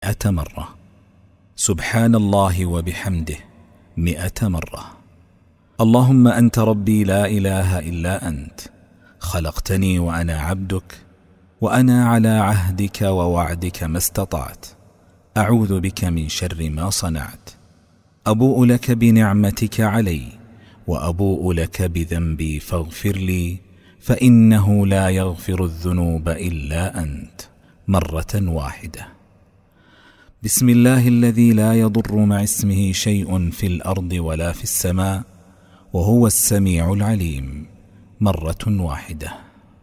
100 مرة. سبحان الله وبحمده 100 مرة. اللهم أنت ربي لا إله إلا أنت، خلقتني وأنا عبدك، وأنا على عهدك ووعدك ما استطعت، أعوذ بك من شر ما صنعت. أبوء لك بنعمتك علي وأبوء لك بذنبي فاغفر لي، فإنه لا يغفر الذنوب إلا أنت. مرة واحدة. بسم الله الذي لا يضر مع اسمه شيء في الأرض ولا في السماء وهو السميع العليم. مرة واحدة.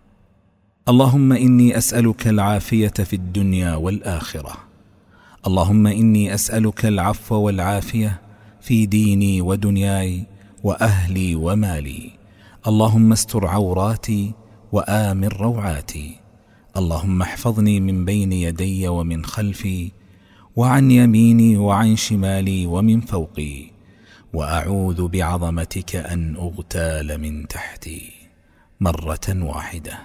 اللهم إني أسألك العافية في الدنيا والآخرة. اللهم إني أسألك العفو والعافية في ديني ودنياي وأهلي ومالي. اللهم استر عوراتي وآمن روعاتي. اللهم احفظني من بين يدي ومن خلفي وعن يميني وعن شمالي ومن فوقي، وأعوذ بعظمتك أن أغتال من تحتي. مرة واحدة.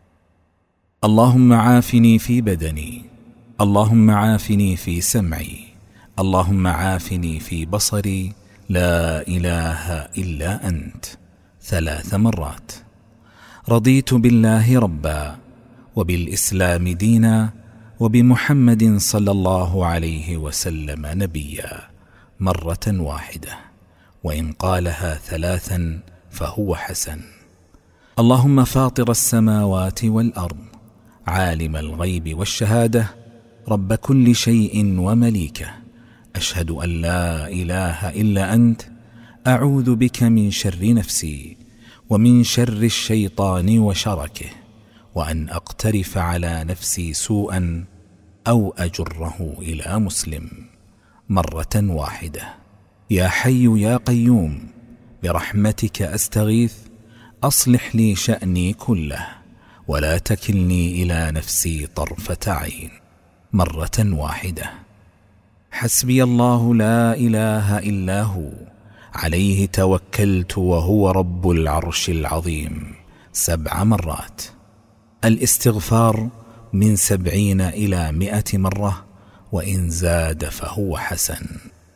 اللهم عافني في بدني. اللهم عافني في سمعي. اللهم عافني في بصري. لا إله إلا أنت. 3 مرات. رضيت بالله ربا، وبالإسلام دينا، وبمحمد صلى الله عليه وسلم نبيا. مرة واحدة، وإن قالها 3 فهو حسن. اللهم فاطر السماوات والأرض، عالم الغيب والشهادة، رب كل شيء ومليكه، أشهد أن لا إله إلا أنت، أعوذ بك من شر نفسي ومن شر الشيطان وشركه، وأن أقترف على نفسي سوءا أو أجره إلى مسلم. مرة واحدة. يا حي يا قيوم، برحمتك أستغيث، أصلح لي شأني كله، ولا تكلني إلى نفسي طرفة عين. مرة واحدة. حسبي الله لا إله إلا هو، عليه توكلت وهو رب العرش العظيم. 7 مرات. الاستغفار من 70 إلى 100 مرة، وإن زاد فهو حسن.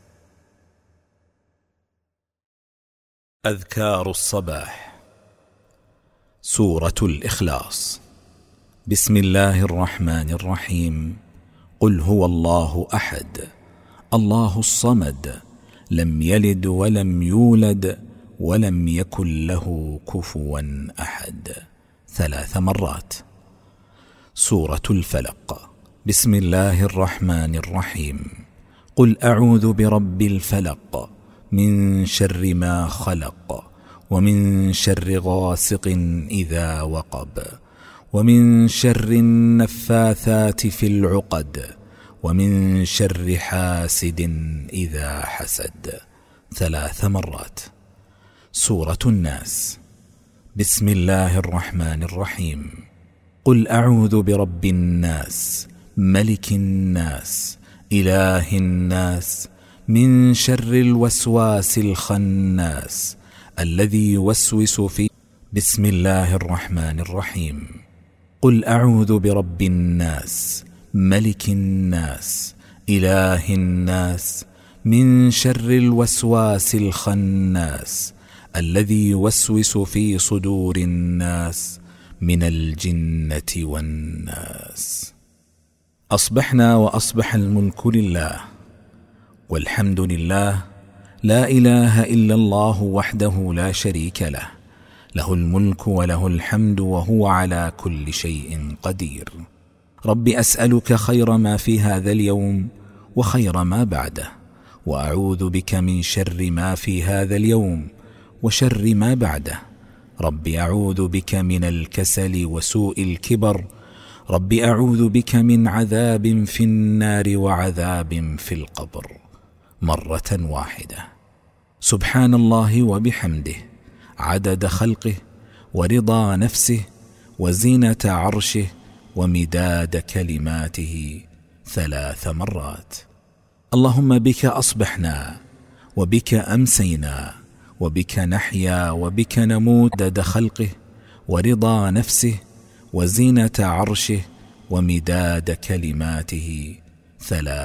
أذكار الصباح. سورة الإخلاص. بسم الله الرحمن الرحيم. قل هو الله أحد، الله الصمد، لم يلد ولم يولد ولم يكن له كفوا أحد. 3 مرات. سورة الفلق. بسم الله الرحمن الرحيم. قل أعوذ برب الفلق، من شر ما خلق، ومن شر غاسق إذا وقب، ومن شر النفاثات في العقد، ومن شر حاسد إذا حسد. 3 مرات. سورة الناس. بسم الله الرحمن الرحيم. قل أعوذ برب الناس، ملك الناس، إله الناس، من شر الوسواس الخناس الذي يوسوس في. بسم الله الرحمن الرحيم. قل أعوذ برب الناس، ملك الناس، إله الناس، من شر الوسواس الخناس الذي يوسوس في صدور الناس من الجنة والناس. أصبحنا وأصبح الملك لله، والحمد لله، لا إله إلا الله وحده لا شريك له، له الملك وله الحمد وهو على كل شيء قدير. رب أسألك خير ما في هذا اليوم وخير ما بعده، وأعوذ بك من شر ما في هذا اليوم وشر ما بعده. رب أعوذ بك من الكسل وسوء الكبر. رب أعوذ بك من عذاب في النار وعذاب في القبر. مرة واحدة. سبحان الله وبحمده، عدد خلقه ورضا نفسه وزينة عرشه ومداد كلماته. 3 مرات. اللهم بك أصبحنا، وبك أمسينا، وبك نحيا، وبك نموت، عدد خلقه ورضا نفسه وزينة عرشه ومداد كلماته. 3